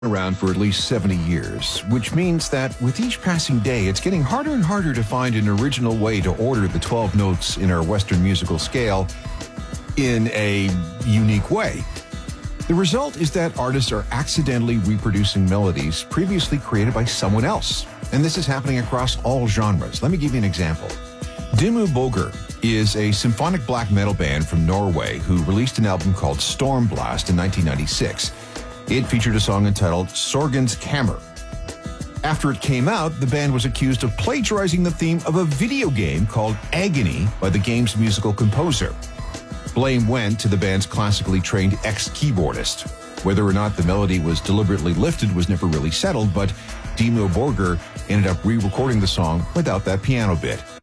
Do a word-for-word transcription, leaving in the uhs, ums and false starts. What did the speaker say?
around for at least seventy years, which means that with each passing day, it's getting harder and harder to find an original way to order the twelve notes in our Western musical scale in a unique way. The result is that artists are accidentally reproducing melodies previously created by someone else. And this is happening across all genres. Let me give you an example. Dimmu Borgir is a symphonic black metal band from Norway who released an album called Stormblast in nineteen ninety-six. It featured a song entitled Sorgens Kammer. After it came out, the band was accused of plagiarizing the theme of a video game called Agony by the game's musical composer. Blame went to the band's classically trained ex-keyboardist. Whether or not the melody was deliberately lifted was never really settled, but Dimmu Borgir ended up re-recording the song without that piano bit.